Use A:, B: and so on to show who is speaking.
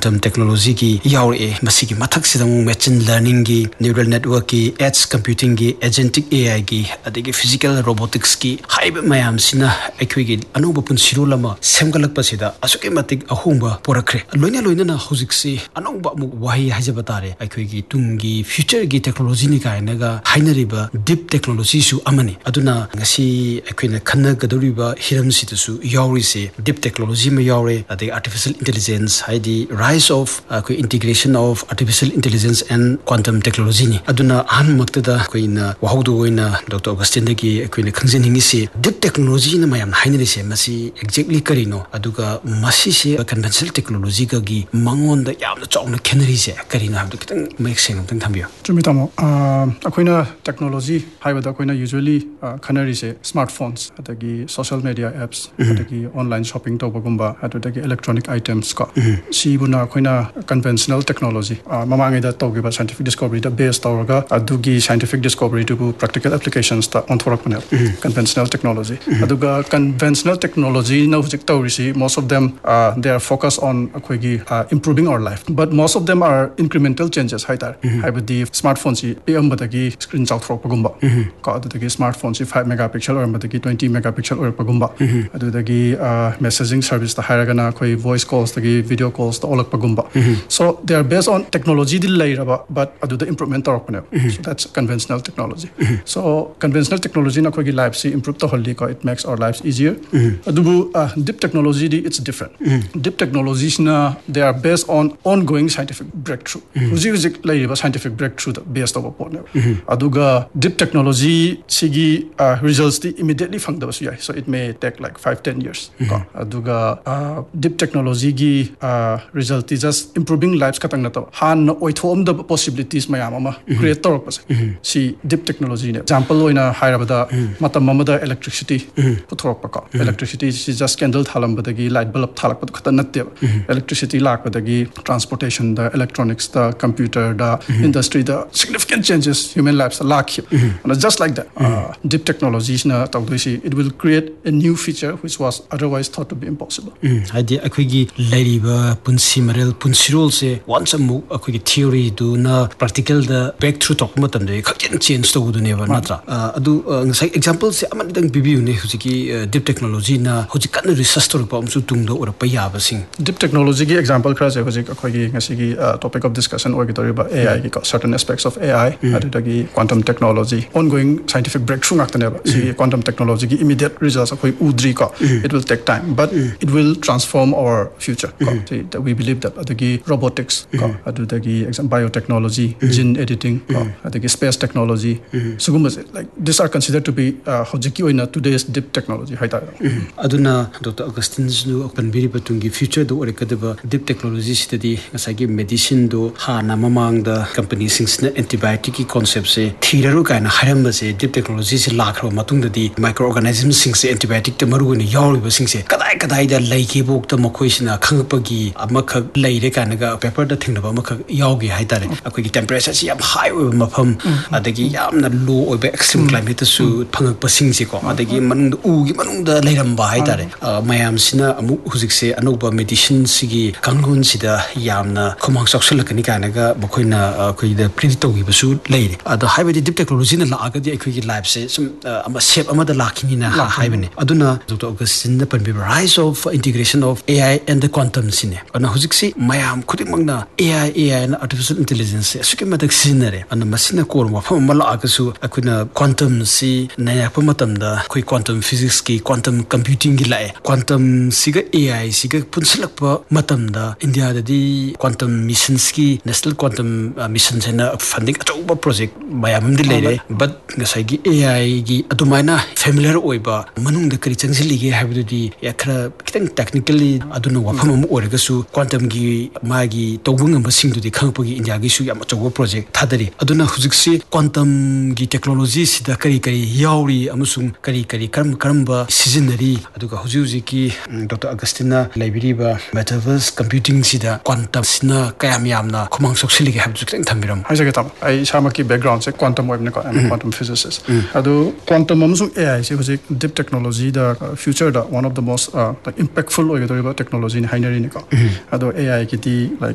A: quantum technology ki yaure masigi mathak sidang machine learning gi neural network ki edge computing gi agentic AI gi adigi physical robotics ki haiba mayam sina ekhui gi anuba pun sirulama semgalak pasida asuki matik ahumba porakre loina na hojiksi anuba mu wahi hajabatare ekhui gi tungi future gi technology ni kaina ga hainariba deep technology su amani aduna ngasi ekhoina khanna gadoriba hiram situ yauri se deep technology ma yaure adigi artificial intelligence haidi rise of integration of artificial intelligence and quantum technology ni aduna han maktada koina wahaudu oina Dr. Augustine ki koina khangjeningi se deep technology na mayam hainari se masi exactly karino aduga masi se conventional technology ka gi mangon da yamna chawna khenari se karino habdu kitang make sense amtang thambiyo
B: chumitamo akoina technology haibada koina usually khanari se smartphones adagi social media apps adagi online shopping tobagumba adagi electronic items ka sibuna koina conventional technology mamangai da togiba scientific discovery da based tawraga adugi scientific discovery to practical applications ta on thorakmane conventional technology aduga conventional technology na hujik tawrisi most of them they are focused on akoigi improving our life but most of them are incremental changes haitar haibadi smartphone si pambadagi screen chawt thorpagumba ka adagi smartphone si 5 megapixel or badagi 20 megapixel or pagumba adagi messaging service ta hairagana koi voice calls tagi video calls ta olak pagumba so they are based on technology dil lairaba but adu the improvement tarapane so that's conventional technology so conventional technology na koi life si improve to holli ko it makes our lives easier adubu deep technology it's different deep technologies na they are based on ongoing scientific breakthrough uji lairaba scientific breakthrough based on what aduga deep technology sigi results the immediately fangdabasu yai so it may take like 5-10 years aduga deep technology gi result is just improving lives katang na to han oithom the possibilities mayam ama create torpase si deep technology ne example oina hairabada matam amada electricity puthorpa ka electricity is just candle thalambadagi light bulb thalakpa khatan natte electricity lakpadagi transportation the electronics the computer the industry the significant changes human lives lakh and just like that deep technologies na tawdisi it will create a new feature which was otherwise thought to be impossible
A: hadi akoigi lairiba punsi marel punsirol se once amu akoigi theory do na practical the breakthrough talk matam de khakin change to du neba natra adu ngai example se amadang bibiu ne hujiki deep technology na hujik kan research to pa amsu tung do orapa yaba sing
B: deep technology gi example kra se hujik akoigi ngasi gi topic of discussion orgitoriba AI gi certain aspects of AI adagi quantum technology ongoing scientific breakthrough ngaktaneba si quantum technology gi immediate results akoi udri ka it will take time but it will transform our future we believe that adagi robotics adagi biotechnology gene editing adagi space technology suguma like these are considered to be hojiki oina today's deep technology haita
A: aduna Dr. Augustine nu open biri patungi future do orekadaba deep technology study ngasagi medicine do hana mamang da company sings na antibiotic concept se thiraru kaina haram se deep technology se lakhro matungda di microorganisms sing se antibiotic te maru ne yawriba sing se kadai da laiki bok ta makoi sina khangpagi amakha laire kana ga paper da thingnaba amakha yawgi haitare akogi temperature si yam high oiba mafam adagi yamna low oiba extreme climate su phangakpa sing se ko adagi manung ugi manung da lairamba haitare mayam sina amu hujikse anoba medicine sigi kangun sida yamna khomang saksalakani kana ga makoina akoi da predict togi basu laire ada haibadi deep technology na laaga di akoi life se some ama shape ama da lakini na haibani aduna Dr. Augustine na panbi rise of integration of AI and the quantum sine ana hujiksi mayam khudimangna AI na artificial intelligence suki madak sinare ana masina kor mafam mala agasu akuna quantum si nayakpa matamda koi quantum physics ki quantum computing gi lae quantum siga AI siga punsalakpa matamda India da di quantum missions ki national quantum mission sena funding atoba project mayam di lere but ngasai gi AI gi adumaina familiar oiba manung da kari changsili gi habdu di yakra kitang technically aduna wafam mu oragasu quantum gi magi tobung amba sing du di khangpagi India gi su yam achoba project thadari aduna hujiksi quantum gi technology sida kari yauri amusung kari karamba seasonary aduga huji ki Dr. Augustine library metaverse computing sida quantum sina kayam yamna khumang soksili gi habdu kitang thambiram
B: hajaga tam ai samaki background se quantum web ne ko am quantum physicist adu quantum amusung AI se hujik deep technology the future the one of the most impactful technology in higher ado AI ki like